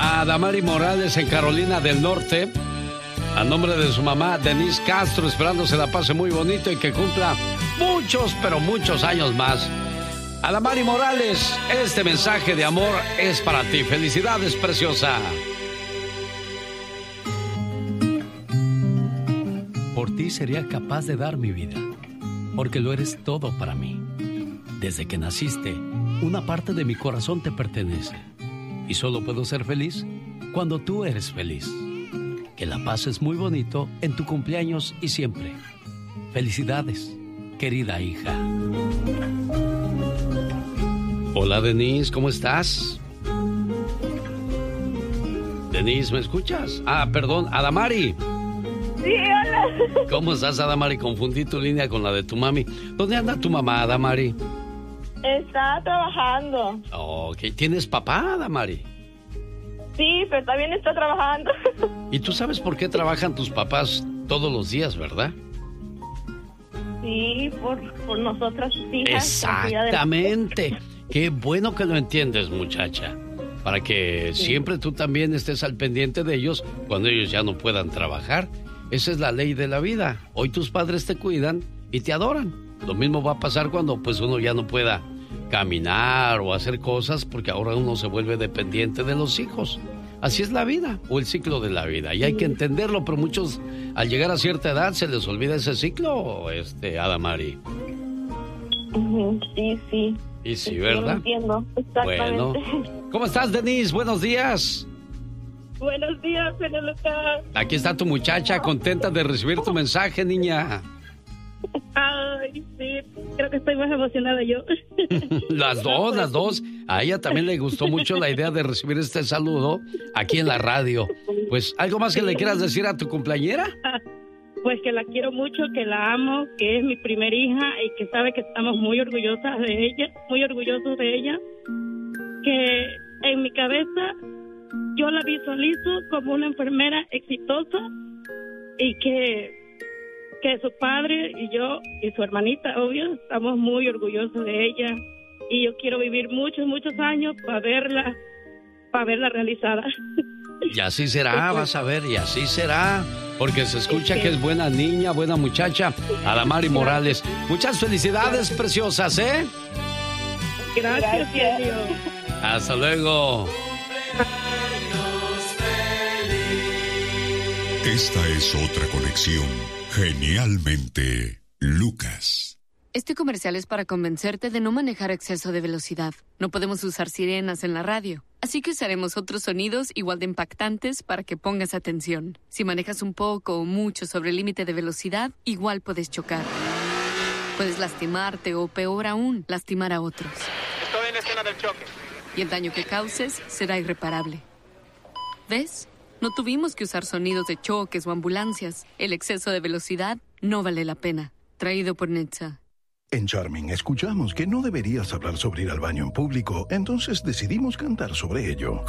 a Adamari Morales en Carolina del Norte. A nombre de su mamá, Denise Castro, esperando se la pase muy bonito y que cumpla muchos, pero muchos años más. Adamari Morales, este mensaje de amor es para ti. Felicidades, preciosa. Por ti sería capaz de dar mi vida, porque lo eres todo para mí. Desde que naciste, una parte de mi corazón te pertenece. Y solo puedo ser feliz cuando tú eres feliz. Que la pases muy bonito en tu cumpleaños y siempre. Felicidades, querida hija. Hola, Denise, ¿cómo estás? Denise, ¿me escuchas? Ah, perdón, Adamari. Sí, hola. ¿Cómo estás, Adamari? Confundí tu línea con la de tu mami. ¿Dónde anda tu mamá, Adamari? Está trabajando. Ok, ¿tienes papá, Adamari? Sí, pero también está trabajando. ¿Y tú sabes por qué trabajan tus papás todos los días, verdad? Sí, por nosotras hijas. Exactamente. Qué bueno que lo entiendes, muchacha. Para que siempre tú también estés al pendiente de ellos cuando ellos ya no puedan trabajar. Esa es la ley de la vida. Hoy tus padres te cuidan y te adoran. Lo mismo va a pasar cuando pues uno ya no pueda caminar o hacer cosas, porque ahora uno se vuelve dependiente de los hijos. Así es la vida, o el ciclo de la vida, y hay que entenderlo, pero muchos al llegar a cierta edad se les olvida ese ciclo, Adamari. Sí, sí. Y sí, ¿verdad? Lo entiendo, exactamente. Bueno, ¿cómo estás, Denise? Buenos días. Buenos días, Lucas. Aquí está tu muchacha, contenta de recibir tu mensaje, niña. Ay, sí, creo que estoy más emocionada yo. Las dos. A ella también le gustó mucho la idea de recibir este saludo aquí en la radio. Pues, ¿algo más que le quieras decir a tu cumpleañera? Pues que la quiero mucho, que la amo, que es mi primer hija y que sabe que estamos muy orgullosas de ella, muy orgullosos de ella. Que en mi cabeza yo la visualizo como una enfermera exitosa y que su padre y yo y su hermanita, obvio, estamos muy orgullosos de ella y yo quiero vivir muchos, muchos años para verla realizada. Y así será, vas a ver, y así será, porque se escucha que es buena niña, buena muchacha, Adamari Morales. Muchas felicidades, preciosas, ¿eh? Gracias, genio. Hasta luego. Esta es otra conexión. Genialmente, Lucas. Este comercial es para convencerte de no manejar a exceso de velocidad. No podemos usar sirenas en la radio, así que usaremos otros sonidos igual de impactantes para que pongas atención. Si manejas un poco o mucho sobre el límite de velocidad, igual puedes chocar. Puedes lastimarte o, peor aún, lastimar a otros. Estoy en la escena del choque. Y el daño que causes será irreparable. ¿Ves? No tuvimos que usar sonidos de choques o ambulancias. El exceso de velocidad no vale la pena. Traído por NHTSA. En Charming escuchamos que no deberías hablar sobre ir al baño en público, entonces decidimos cantar sobre ello.